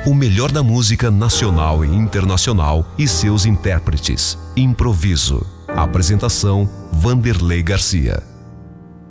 O melhor da música nacional e internacional e seus intérpretes. Improviso. Apresentação: Vanderlei Garcia.